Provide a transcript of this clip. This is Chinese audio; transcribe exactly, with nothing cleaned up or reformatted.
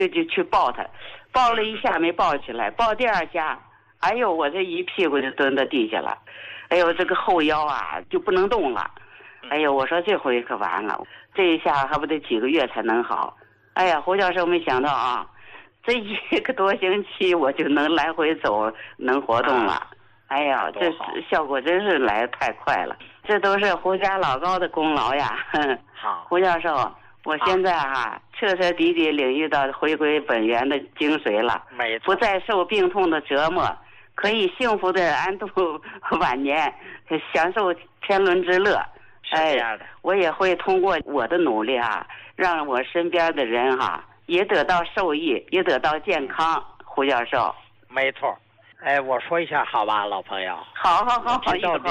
就就去抱他，抱了一下没抱起来，抱第二下，哎呦，我这一屁股就蹲到地下了，哎呦，这个后腰啊就不能动了，哎呦，我说这回可完了，这一下还不得几个月才能好。哎呀，胡教授没想到啊，这一个多星期我就能来回走，能活动了。啊、哎呀，这效果真是来得太快了，这都是胡家老高的功劳呀。 好， 胡教授，我现在哈、啊、彻彻底底领域到回归本源的精髓了， 没错， 不再受病痛的折磨，可以幸福的安度晚年，享受天伦之乐。 是这样的， 哎，我也会通过我的努力啊，让我身边的人哈、啊、也得到受益，也得到健康。胡教授， 没错。哎，我说一下好吧，老朋友。 好好好好， 听到